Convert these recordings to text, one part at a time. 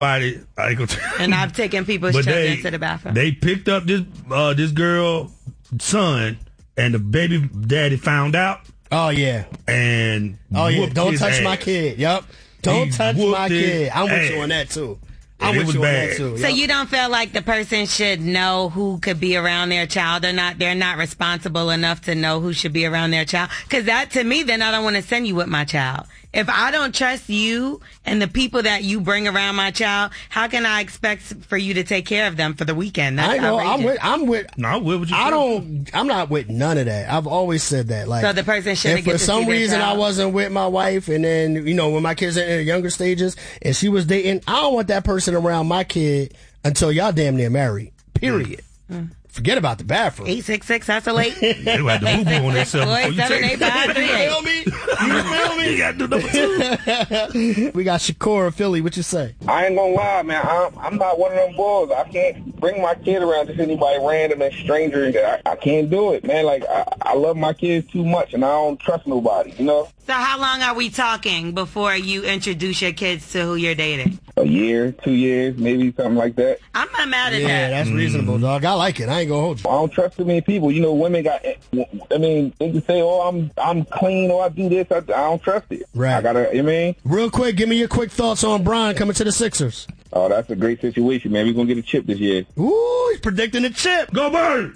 And I've taken people's children to the bathroom. They picked up this girl son, and the baby daddy found out. Oh yeah. And don't touch my kid. Yep. Don't touch my kid. I'm with ass. you on that too. And I'm with you on that too. So you don't feel like the person should know who could be around their child or not? They're not responsible enough to know who should be around their child? Because that, to me, then I don't want to send you with my child. If I don't trust you and the people that you bring around my child, how can I expect for you to take care of them for the weekend? That's I know. outrageous. I'm with what you I'm not with none of that. I've always said that. Like, so the person shouldn't if get for to some see their reason child? I wasn't with my wife, and then when my kids are in the younger stages and she was dating, I don't want that person around my kid until y'all damn near married. Period. Forget about the bathroom. 866, that's a late. You had the boo-boo on that cell before you take it. You feel me? You got to do number 2. We got Shakur of Philly. What you say? I ain't gonna lie, man. I'm not one of them boys. I can't bring my kid around just anybody random and stranger. I can't do it, man. Like, I love my kids too much, and I don't trust nobody, So how long are we talking before you introduce your kids to who you're dating? A year, 2 years, maybe something like that. I'm not mad at that. Yeah, that's reasonable, dog. I like it. I ain't gonna hold you. I don't trust too many people. Women they can say, oh, I'm clean, or I do this. I don't trust it. Right. I gotta, Real quick, give me your quick thoughts on Bron coming to the Sixers. Oh, that's a great situation, man. We're going to get a chip this year. Ooh, he's predicting a chip. Go Bird!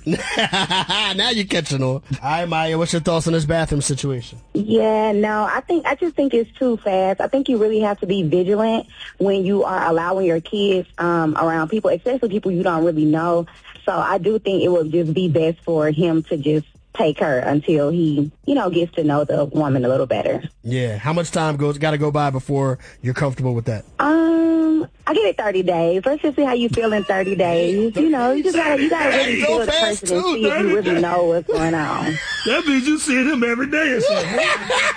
Now you're catching on. All right, Maya, what's your thoughts on this bathroom situation? Yeah, no, I just think it's too fast. I think you really have to be vigilant when you are allowing your kids around people, especially people you don't really know. So I do think it would just be best for him to just take her until he, gets to know the woman a little better. Yeah. How much time got to go by before you're comfortable with that? I give it 30 days. Let's just see how you feel in 30 days. You just gotta really feel the person and see if you really know what's going on. That means you see him every day or something.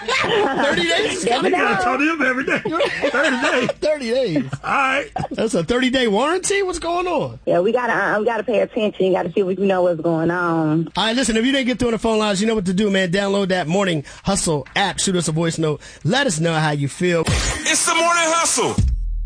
30 days? You gotta talk to him every day. 30 days. 30 days. All right. That's a 30-day warranty? What's going on? Yeah, we gotta pay attention. You gotta see if you know what's going on. All right, listen, if you didn't get through on the phone lines, you know what to do, man. Download that Morning Hustle app. Shoot us a voice note. Let us know how you feel. It's the Morning Hustle.